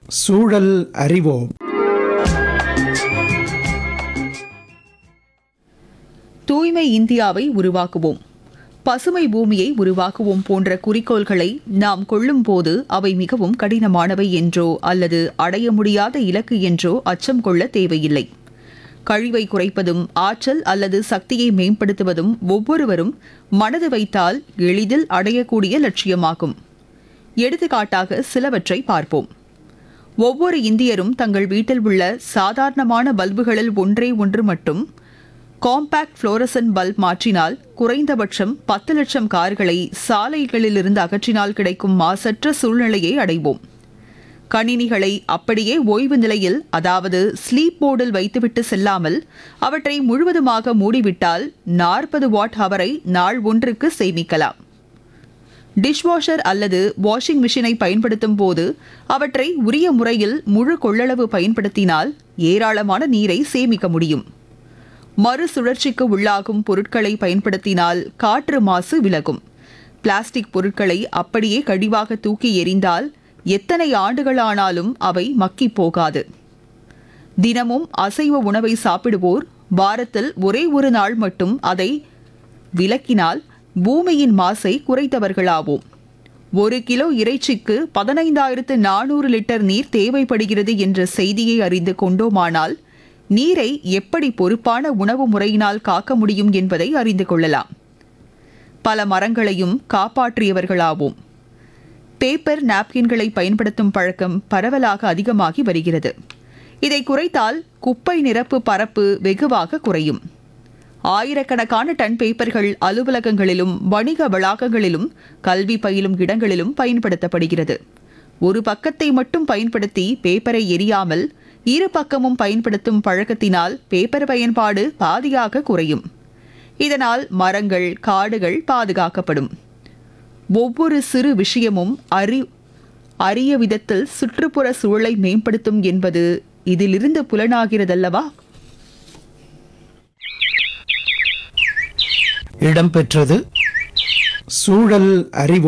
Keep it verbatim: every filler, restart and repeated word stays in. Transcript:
சூழல் அறிவோம். தூய்மை இந்தியாவை உருவாக்குவோம், பசுமை பூமியை உருவாக்குவோம் போன்ற குறிக்கோள்களை நாம் கொள்ளும் போது அவை மிகவும் கடினமானவை என்றோ அல்லது அடைய முடியாத இலக்கு என்றோ அச்சம் கொள்ள தேவையில்லை. கழிவை குறைப்பதும் ஆற்றல் அல்லது சக்தியை மேம்படுத்துவதும் ஒவ்வொருவரும் மனது வைத்தால் எளிதில் அடையக்கூடிய லட்சியமாகும். எடுத்துக்காட்டாக சிலவற்றை பார்ப்போம். ஒவ்வொரு இந்தியரும் தங்கள் வீட்டில் உள்ள சாதாரணமான பல்புகளில் ஒன்றே ஒன்று மட்டும் காம்பாக்ட் புளோரசன்ட் பல்ப் மாற்றினால் குறைந்தபட்சம் பத்து லட்சம் கார்களை சாலைகளிலிருந்து அகற்றினால் கிடைக்கும் மாசற்ற சூழ்நிலையை அடைவோம். கணினிகளை அப்படியே ஓய்வு நிலையில், அதாவது ஸ்லீப் மோடில் வைத்துவிட்டு செல்லாமல் அவற்றை முழுவதுமாக மூடிவிட்டால் நாற்பது வாட் ஹவரை நாள் ஒன்றுக்கு சேமிக்கலாம். டிஷ்வாஷர் அல்லது வாஷிங் மிஷினை பயன்படுத்தும் போது அவற்றை உரிய முறையில் முழு கொள்ளளவு பயன்படுத்தினால் ஏராளமான நீரை சேமிக்க முடியும். மறுசுழற்சிக்கு உள்ளாகும் பொருட்களை பயன்படுத்தினால் காற்று மாசு விலகும். பிளாஸ்டிக் பொருட்களை அப்படியே கழிவாக தூக்கி எறிந்தால் எத்தனை ஆண்டுகளானாலும் அவை மக்கி போகாது. தினமும் அசைவ உணவை சாப்பிடுவோர் வாரத்தில் ஒரே ஒரு நாள் மட்டும் அதை விலக்கினால் பூமியின் மாசை குறைத்தவர்களாவோம். ஒரு கிலோ இறைச்சிக்கு பதினைந்தாயிரத்து நானூறு லிட்டர் நீர் தேவைப்படுகிறது என்ற செய்தியை அறிந்து கொண்டோமானால் நீரை எப்படி பொறுப்பான உணவு முறையினால் காக்க முடியும் என்பதை அறிந்து கொள்ளலாம். பல மரங்களையும் காப்பாற்றியவர்களாவோம். பேப்பர் நாப்கின்களை பயன்படுத்தும் பழக்கம் பரவலாக அதிகமாகி வருகிறது. இதை குறைத்தால் குப்பை நிரப்பு பரப்பு வெகுவாக குறையும். ஆயிரக்கணக்கான டன் பேப்பர்கள் அலுவலகங்களிலும் வணிக வளாகங்களிலும் கல்வி பயிலும் இடங்களிலும் பயன்படுத்தப்படுகிறது. ஒரு பக்கத்தை மட்டும் பயன்படுத்தி பேப்பரை எரியாமல் இரு பக்கமும் பயன்படுத்தும் பழக்கத்தினால் பேப்பர் பயன்பாடு பாதியாக குறையும். இதனால் மரங்கள், காடுகள் பாதுகாக்கப்படும். ஒவ்வொரு சிறு விஷயமும் அறி அரிய விதத்தில் சுற்றுப்புற சூழலை மேம்படுத்தும் என்பது இதிலிருந்து புலனாகிறதல்லவா? இடம்பெற்றது சூழல் அறிவோம்.